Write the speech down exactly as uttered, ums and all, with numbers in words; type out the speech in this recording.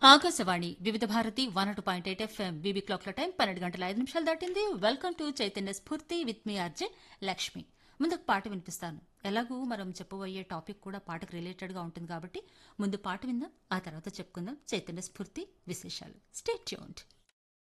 ఆకాశవాణి వివిధ Bharati one two point eight FM BB క్లాక్ల time పన్నెండు గంటల ఐదు నిమిషాలు దాటింది. వెల్కమ్ టు చైతన్య స్ఫూర్తి విత్ మీ ఆర్జే లక్ష్మి. ముందుకు పాట వినిపిస్తాను. ఎలాగూ మనం చెప్పబోయే టాపిక్ కూడా పాటకు రిలేటెడ్ గా ఉంటుంది కాబట్టి ముందు పాట విందాం, ఆ తర్వాత చెప్పుకుందాం చైతన్య స్ఫూర్తి విశేషాలు. Stay tuned.